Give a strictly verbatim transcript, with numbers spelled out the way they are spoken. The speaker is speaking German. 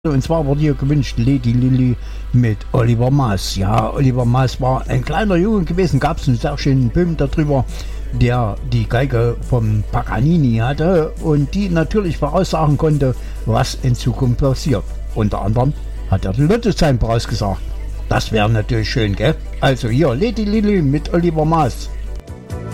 Und zwar wurde hier gewünscht Lady Lily mit Oliver Maas. Ja, Oliver Maas war ein kleiner Junge gewesen, gab es einen sehr schönen Film darüber, der die Geige vom Paganini hatte und die natürlich voraussagen konnte, was in Zukunft passiert. Unter anderem hat er den Lottozahlen vorausgesagt. Das wäre natürlich schön, gell? Also hier Lady Lily mit Oliver Maas.